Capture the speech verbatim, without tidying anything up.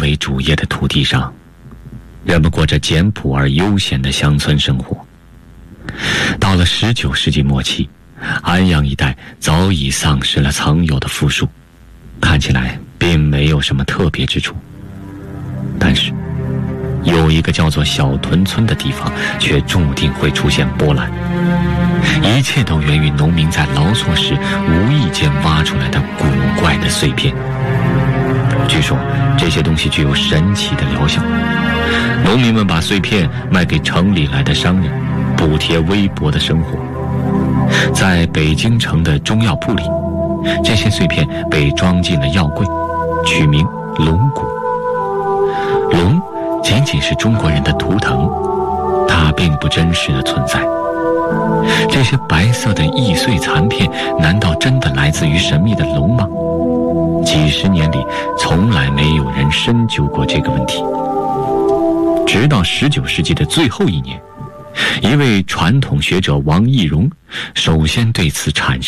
为主业的土地上，人们过着简朴而悠闲的乡村生活。到了十九世纪末期，安阳一带早已丧失了曾有的富庶，看起来并没有什么特别之处。但是有一个叫做小屯村的地方却注定会出现波澜，一切都源于农民在劳作时无意间挖出来的古怪的碎片。据说这些东西具有神奇的疗效，农民们把碎片卖给城里来的商人，补贴微薄的生活。在北京城的中药铺里，这些碎片被装进了药柜，取名龙骨。龙仅仅是中国人的图腾，它并不真实的存在。这些白色的易碎残片，难道真的来自于神秘的龙吗？几十年里从来没有人深究过这个问题。直到十九世纪的最后一年，一位传统学者王懿荣首先对此产生